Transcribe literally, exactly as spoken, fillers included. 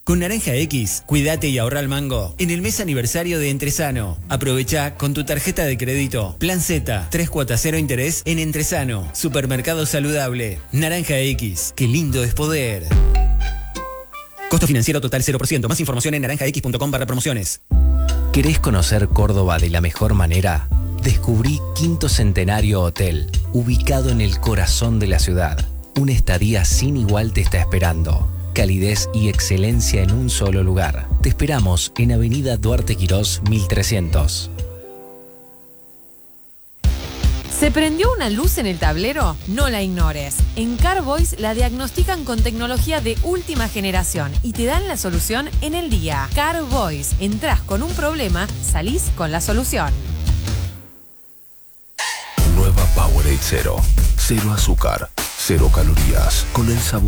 Con Naranja X, cuídate y ahorra el mango en el mes aniversario de Entresano. Aprovecha con tu tarjeta de crédito. Plan Z, tres cuotas cero interés en Entresano. Supermercado saludable. Naranja X, qué lindo es poder. Costo financiero total cero por ciento. Más información en naranja x punto com barra promociones. ¿Querés conocer Córdoba de la mejor manera? Descubrí Quinto Centenario Hotel, ubicado en el corazón de la ciudad. Una estadía sin igual te está esperando. Calidez y excelencia en un solo lugar. Te esperamos en Avenida Duarte Quirós mil trescientos. ¿Se prendió una luz en el tablero? No la ignores. En Carvoice la diagnostican con tecnología de última generación y te dan la solución en el día. Carvoice. Entrás con un problema, salís con la solución. Nueva Powerade Cero. Cero azúcar, cero calorías, con el sabor